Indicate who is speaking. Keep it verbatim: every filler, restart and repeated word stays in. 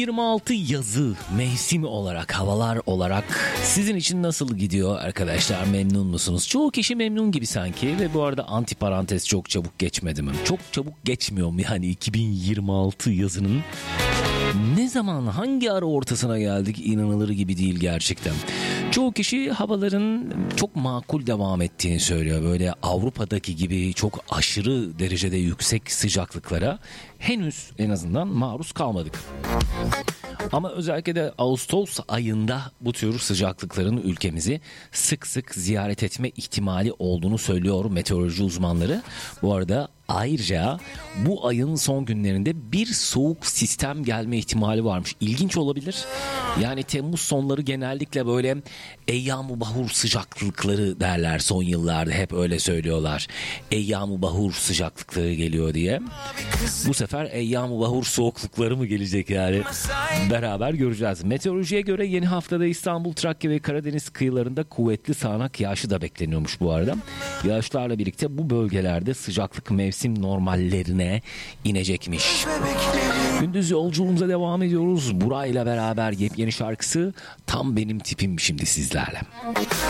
Speaker 1: yirmi altı yazı mevsimi olarak, havalar olarak sizin için nasıl gidiyor arkadaşlar? Memnun musunuz? Çoğu kişi memnun gibi sanki ve bu arada antiparantez çok çabuk geçmedi mi? Çok çabuk geçmiyor mu yani iki bin yirmi altı yazının? Ne zaman, hangi ara ortasına geldik inanılır gibi değil gerçekten. Çoğu kişi havaların çok makul devam ettiğini söylüyor. Böyle Avrupa'daki gibi çok aşırı derecede yüksek sıcaklıklara henüz en azından maruz kalmadık. Ama özellikle de Ağustos ayında bu tür sıcaklıkların ülkemizi sık sık ziyaret etme ihtimali olduğunu söylüyor meteoroloji uzmanları. Bu arada ayrıca bu ayın son günlerinde bir soğuk sistem gelme ihtimali varmış. İlginç olabilir. Yani Temmuz sonları genellikle böyle eyyam-ı bahur sıcaklıkları derler son yıllarda. Hep öyle söylüyorlar. Eyyam-ı bahur sıcaklıkları geliyor diye. Bu sefer eyyam-ı bahur soğuklukları mı gelecek yani? Beraber göreceğiz. Meteorolojiye göre yeni haftada İstanbul, Trakya ve Karadeniz kıyılarında kuvvetli sağanak yağışı da bekleniyormuş bu arada. Yağışlarla birlikte bu bölgelerde sıcaklık mevsim normallerine inecekmiş. Gündüz yolculuğumuza devam ediyoruz. Burayla beraber yepyeni şarkısı Tam Benim Tipim şimdi sizlerle.